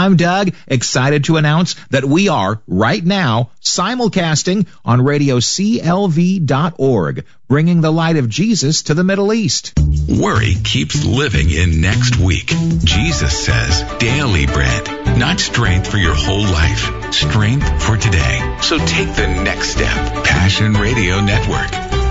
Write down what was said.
I'm Doug, excited to announce that we are, right now, simulcasting on radio CLV.org, bringing the light of Jesus to the Middle East. Worry keeps living in next week. Jesus says daily bread, not strength for your whole life, strength for today. So take the next step. Passion Radio Network.